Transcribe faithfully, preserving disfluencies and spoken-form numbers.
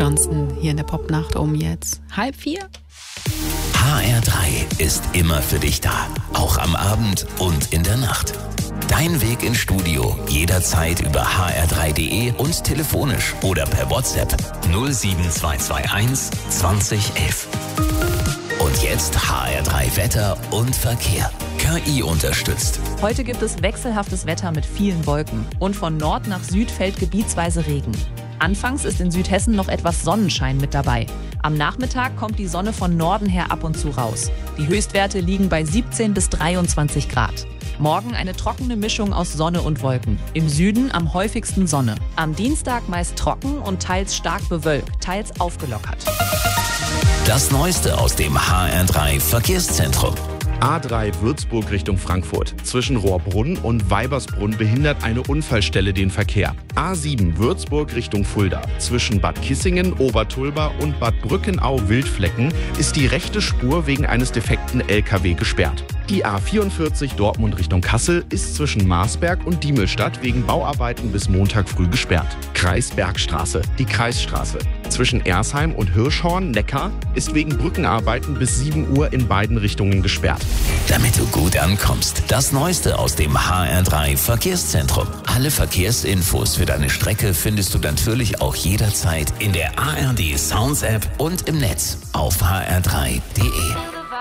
Johnson hier in der Popnacht um jetzt halb vier. H R drei ist immer für dich da, auch am Abend und in der Nacht. Dein Weg ins Studio jederzeit über h r drei punkt d e und telefonisch oder per WhatsApp null sieben zwei zwei eins zwanzig elf. Und jetzt H R drei Wetter und Verkehr. K I unterstützt. Heute gibt es wechselhaftes Wetter mit vielen Wolken und von Nord nach Süd fällt gebietsweise Regen. Anfangs ist in Südhessen noch etwas Sonnenschein mit dabei. Am Nachmittag kommt die Sonne von Norden her ab und zu raus. Die Höchstwerte liegen bei siebzehn bis dreiundzwanzig Grad. Morgen eine trockene Mischung aus Sonne und Wolken. Im Süden am häufigsten Sonne. Am Dienstag meist trocken und teils stark bewölkt, teils aufgelockert. Das Neueste aus dem H R drei Verkehrszentrum. A drei Würzburg Richtung Frankfurt. Zwischen Rohrbrunn und Weibersbrunn behindert eine Unfallstelle den Verkehr. A sieben Würzburg Richtung Fulda. Zwischen Bad Kissingen, Obertulba und Bad Brückenau-Wildflecken ist die rechte Spur wegen eines defekten L K W gesperrt. Die A vierundvierzig Dortmund Richtung Kassel ist zwischen Marsberg und Diemelstadt wegen Bauarbeiten bis Montag früh gesperrt. Kreisbergstraße, die Kreisstraße. Zwischen Ersheim und Hirschhorn, Neckar, ist wegen Brückenarbeiten bis sieben Uhr in beiden Richtungen gesperrt. Damit du gut ankommst, das Neueste aus dem H R drei Verkehrszentrum. Alle Verkehrsinfos für deine Strecke findest du natürlich auch jederzeit in der A R D Sounds App und im Netz auf h r drei punkt d e.